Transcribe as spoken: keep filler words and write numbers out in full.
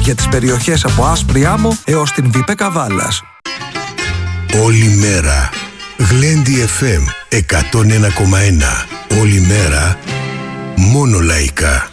για τις περιοχές από Άσπρη Άμμο έως την Βήπε Καβάλας. Όλη μέρα. Γλέντι εφ εμ εκατόν ένα κόμμα ένα. Όλη μέρα. Μόνο λαϊκά.